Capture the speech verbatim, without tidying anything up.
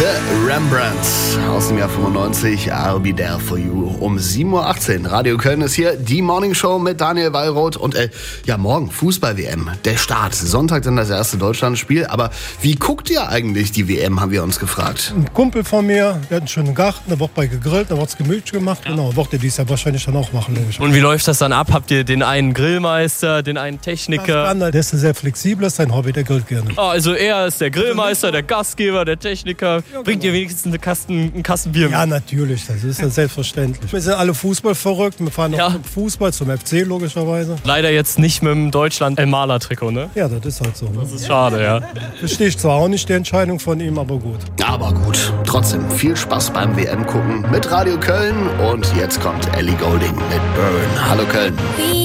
The Rembrandts aus dem Jahr fünfundneunzig, I'll be there for you. Um sieben Uhr achtzehn, Radio Köln ist hier, die Morning Show mit Daniel Wallroth. Und äh, ja, morgen Fußball-W M, der Start. Sonntag dann das erste Deutschlandspiel. Aber wie guckt ihr eigentlich die W M, haben wir uns gefragt. Ein Kumpel von mir, der hat einen schönen Garten, da wird bei gegrillt, da wird es gemütlich gemacht. Ja. Genau, wird er dies ja wahrscheinlich dann auch machen. Und wie läuft das dann ab? Habt ihr den einen Grillmeister, den einen Techniker? Der ist sehr flexibel, ist sein Hobby, der grillt gerne. Oh, also er ist der Grillmeister, der Gastgeber, der Techniker. Ja, genau. Bringt ihr wenigstens eine Kasten, einen Kasten Bier mit? Ja, natürlich, das ist ja selbstverständlich. Wir sind alle Fußball verrückt, wir fahren ja. auch zum Fußball, zum F C logischerweise. Leider jetzt nicht mit dem Deutschland-Maler-Trikot, ne? Ja, das ist halt so. Ne? Das ist schade, ja. Verstehe ich zwar auch nicht die Entscheidung von ihm, aber gut. Aber gut, trotzdem viel Spaß beim W M gucken mit Radio Köln. Und jetzt kommt Ellie Goulding mit Burn. Hallo Köln.